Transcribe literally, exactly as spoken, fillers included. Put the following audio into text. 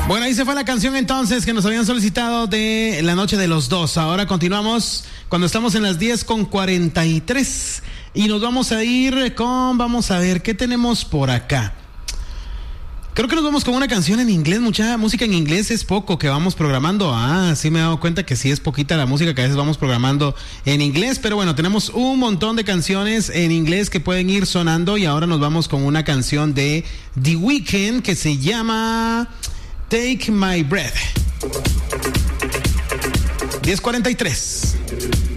Bueno, ahí se fue la canción entonces que nos habían solicitado de La Noche de los Dos. Ahora continuamos cuando estamos en las diez con cuarenta y tres y nos vamos a ir con, vamos a ver, ¿qué tenemos por acá? Creo que nos vamos con una canción en inglés. Mucha música en inglés es poco que vamos programando. Ah, sí me he dado cuenta que sí es poquita la música que a veces vamos programando en inglés. Pero bueno, tenemos un montón de canciones en inglés que pueden ir sonando. Y ahora nos vamos con una canción de The Weeknd que se llama Take My Breath. diez cuarenta y tres.